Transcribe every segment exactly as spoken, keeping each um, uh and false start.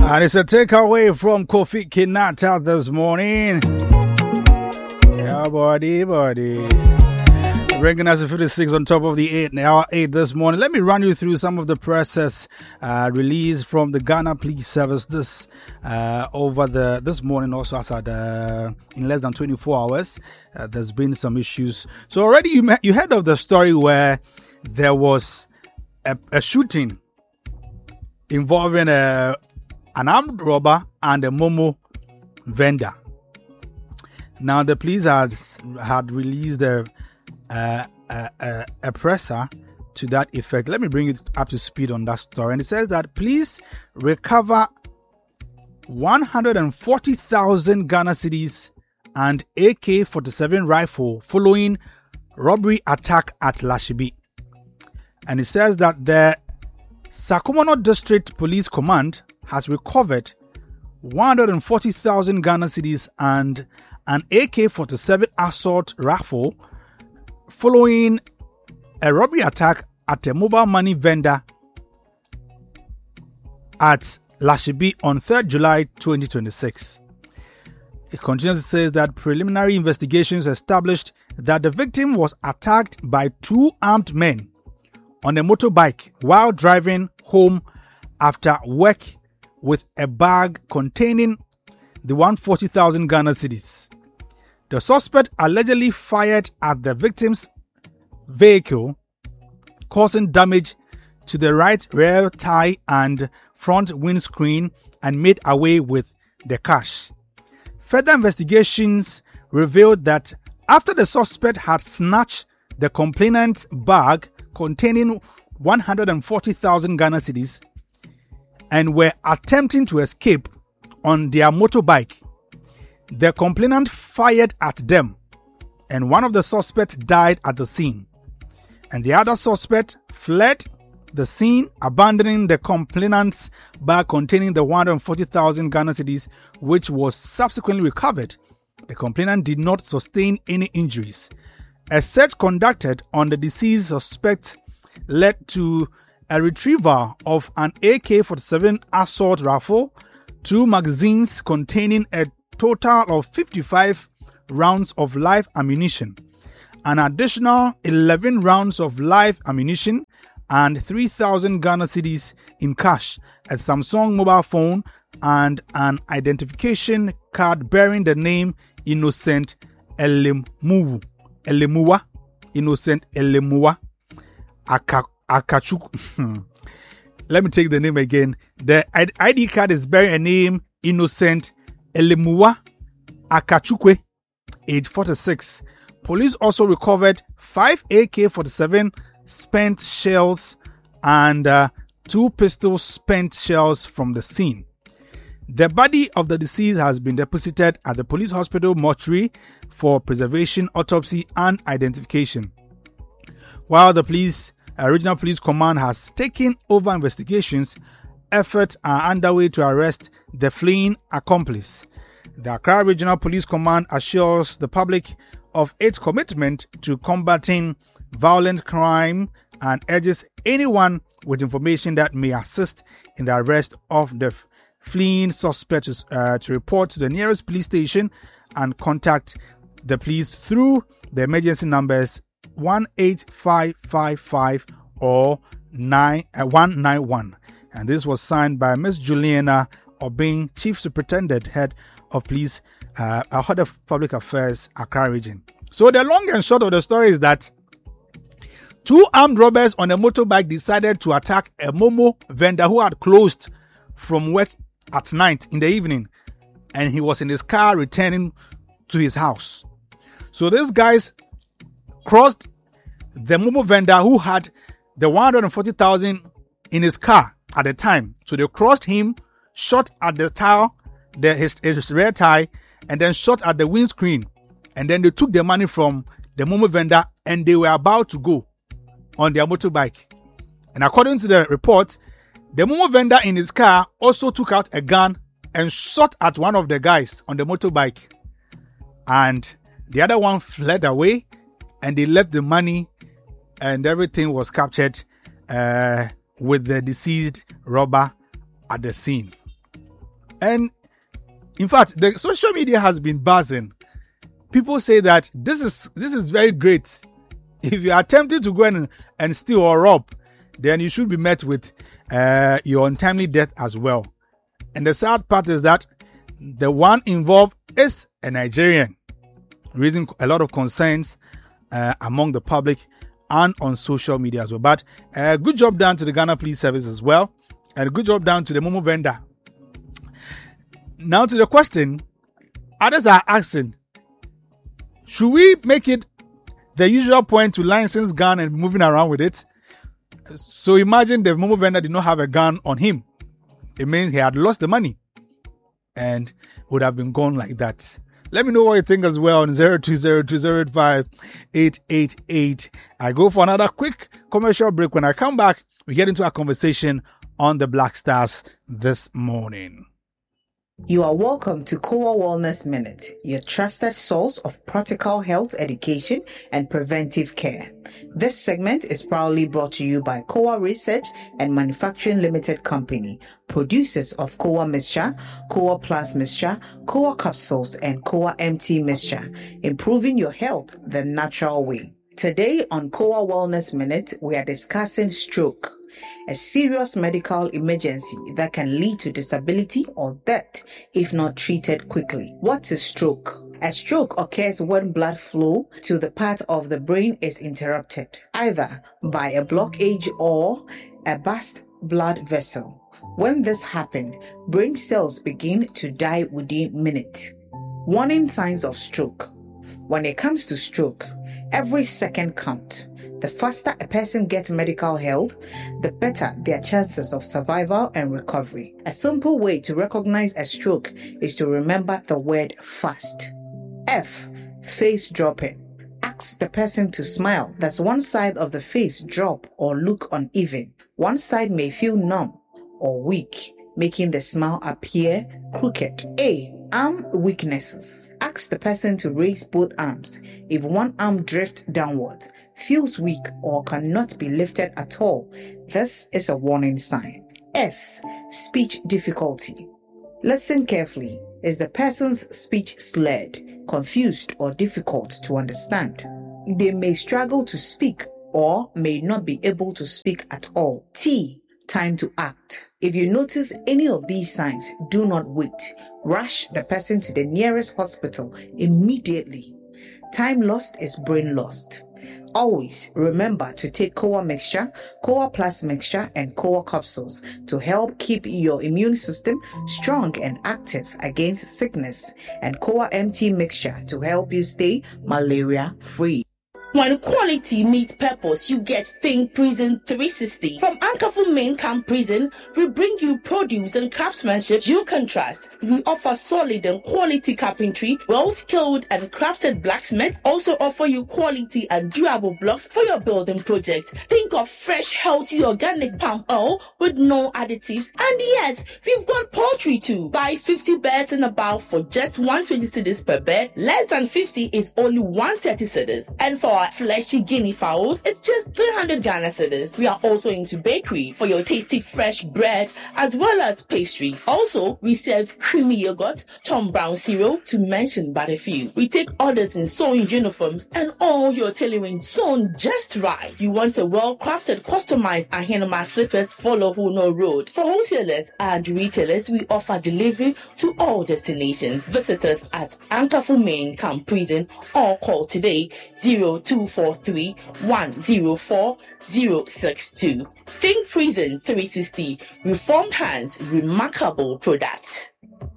And it's a takeaway from Kofi Kinata this morning. Yeah, buddy, buddy. Bringing us to fifty-six on top of the eight, hour eight this morning. Let me run you through some of the presses uh, released from the Ghana Police Service this uh, over the this morning. Also, as at uh, in less than twenty-four hours, uh, there's been some issues. So already you you heard of the story where there was a, a shooting involving a, an armed robber and a Momo vendor. Now the police had had released their Uh, uh, uh, a presser to that effect. Let me bring it up to speed on that story. And it says that police recover one hundred forty thousand Ghana cedis and A K forty-seven rifle following robbery attack at Lashibi. And it says that the Sakumono District Police Command has recovered one hundred forty thousand Ghana cedis and an A K forty-seven assault rifle following a robbery attack at a mobile money vendor at Lashibi on third of July twenty twenty-six. It continues to say that preliminary investigations established that the victim was attacked by two armed men on a motorbike while driving home after work with a bag containing the one hundred forty thousand Ghana cedis. The suspect allegedly fired at the victim's vehicle, causing damage to the right rear tire and front windscreen, and made away with the cash. Further investigations revealed that after the suspect had snatched the complainant's bag containing one hundred forty thousand Ghana cedis and were attempting to escape on their motorbike, the complainant fired at them, and one of the suspects died at the scene. And the other suspect fled the scene, abandoning the complainant's bag containing the one hundred forty thousand Ghana cedis, which was subsequently recovered. The complainant did not sustain any injuries. A search conducted on the deceased suspect led to a retrieval of an A K forty-seven assault rifle, two magazines containing a total of fifty-five rounds of live ammunition, an additional eleven rounds of live ammunition, and three thousand Ghana cedis in cash, a Samsung mobile phone, and an identification card bearing the name Innocent Elemuwa. Elemuwa. Innocent Elemuwa. Akachuk. Let me take the name again. The I D card is bearing a name Innocent Elemuwa Akachukwe, age forty-six. Police also recovered five A K forty-seven spent shells and uh, two pistol spent shells from the scene. The body of the deceased has been deposited at the police hospital mortuary for preservation, autopsy, and identification. While the police, uh, regional police command has taken over investigations, efforts are underway to arrest the fleeing accomplice. The Accra Regional Police Command assures the public of its commitment to combating violent crime and urges anyone with information that may assist in the arrest of the fleeing suspect uh, to report to the nearest police station and contact the police through the emergency numbers one eight five five five or one nine one. And this was signed by Miss Juliana Obing, Chief Superintendent, Head of Police, uh, Head of Public Affairs, Accra Region. So the long and short of the story is that two armed robbers on a motorbike decided to attack a Momo vendor who had closed from work at night in the evening, and he was in his car returning to his house. So these guys crossed the Momo vendor who had the one hundred forty thousand in his car at the time. So they crossed him, shot at the tire, the, his, his rear tire, and then shot at the windscreen. And then they took the money from the Momo vendor and they were about to go on their motorbike. And according to the report, the Momo vendor in his car also took out a gun and shot at one of the guys on the motorbike. And the other one fled away, and they left the money, and everything was captured uh, with the deceased robber at the scene. And in fact, the social media has been buzzing. People say that this is this is very great. If you are attempting to go and, and steal or rob, then you should be met with uh, your untimely death as well. And the sad part is that the one involved is a Nigerian, raising a lot of concerns uh, among the public and on social media as well. But uh, good job done to the Ghana Police Service as well, and good job done to the Momo vendor. Now to the question, others are asking, should we make it the usual point to license gun and moving around with it? So imagine the Momo vendor did not have a gun on him. It means he had lost the money and would have been gone like that. Let me know what you think as well on zero two zero two zero eight five eight eight eight. I go for another quick commercial break. When I come back, we get into our conversation on the Black Stars this morning. You are welcome to C O A Wellness Minute, your trusted source of practical health education and preventive care. This segment is proudly brought to you by C O A Research and Manufacturing Limited Company, producers of C O A Mixture, C O A Plus Mixture, C O A Capsules, and C O A M T Mixture, improving your health the natural way. Today on C O A Wellness Minute, we are discussing stroke, a serious medical emergency that can lead to disability or death if not treated quickly. What is stroke? A stroke occurs when blood flow to the part of the brain is interrupted, either by a blockage or a burst blood vessel. When this happens, brain cells begin to die within minutes. Warning signs of stroke. When it comes to stroke, every second counts. The faster a person gets medical help, the better their chances of survival and recovery. A simple way to recognize a stroke is to remember the word fast. F. Face dropping. Ask the person to smile. That's one side of the face drop or look uneven. One side may feel numb or weak, making the smile appear crooked. A. Arm weaknesses. Ask the person to raise both arms. If one arm drifts downwards, feels weak, or cannot be lifted at all, this is a warning sign. S. Speech difficulty. Listen carefully. Is the person's speech slurred, confused, or difficult to understand? They may struggle to speak or may not be able to speak at all. T. Time to act. If you notice any of these signs, do not wait. Rush the person to the nearest hospital immediately. Time lost is brain lost. Always remember to take C O A Mixture, C O A Plus Mixture, and C O A Capsules to help keep your immune system strong and active against sickness, and C O A M T Mixture to help you stay malaria-free. When quality meets purpose, you get Think Prison three sixty. From Ankafu Main Camp Prison, we bring you produce and craftsmanship you can trust. We offer solid and quality carpentry, well-skilled and crafted blacksmiths. Also offer you quality and durable blocks for your building projects. Think of fresh, healthy, organic palm oil with no additives. And yes, we've got poultry too. Buy fifty birds and above for just one hundred twenty cedis per bird. Less than fifty is only one hundred thirty cedis. And for our fleshy guinea fowls, it's just three hundred Ghana cedis. We are also into bakery for your tasty fresh bread as well as pastries. Also, we serve creamy yogurt, Tom Brown cereal, to mention but a few. We take orders in sewing uniforms and all your tailoring sewn just right. You want a well-crafted, customized Ahinoma slippers, follow Huno Road. For wholesalers and retailers, we offer delivery to all destinations. Visit us at Ankafu Main Camp Prison or call today zero two four three one zero four zero six two. Think Prison three sixty. Reformed Hands, remarkable product.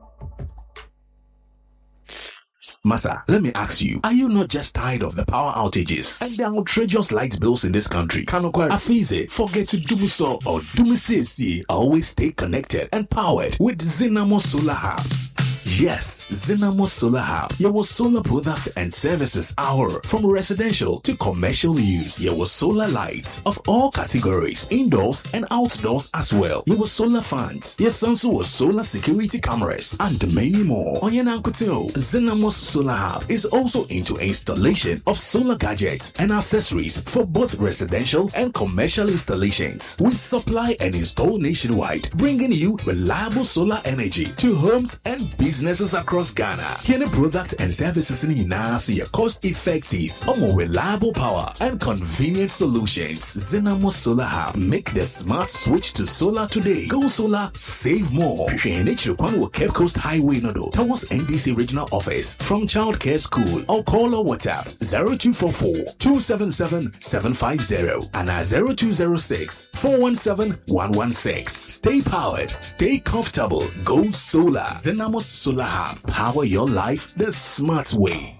Massa, let me ask you, are you not just tired of the power outages and the outrageous light bills in this country? Kanokwa Afize, forget to do so or do me. Always stay connected and powered with Zenamo Solar Hub. Yes, Zenamos Solar Hub. Your solar product and services are from residential to commercial use. Your solar lights of all categories, indoors and outdoors as well. Your solar fans. Yes, also solar security cameras and many more. On your Nankuteo, Zenamos Solar Hub is also into installation of solar gadgets and accessories for both residential and commercial installations. We supply and install nationwide, bringing you reliable solar energy to homes and businesses across Ghana. Can a product and services in Inasi cost effective or more reliable power and convenient solutions? Zenamos Solar Hub. Make the smart switch to solar today. Go solar, save more. Cape Coast Highway Nodo towards N D C Regional Office from Childcare School or call or WhatsApp zero two four four, two seven seven, seven five zero and zero two zero six, four one seven, one one six. Stay powered, stay comfortable, go solar. Zenamos Solar Hub. Power your life the smart way.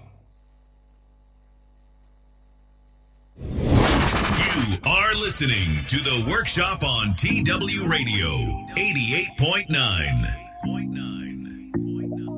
You are listening to The Workshop on T W Radio eighty-eight point nine.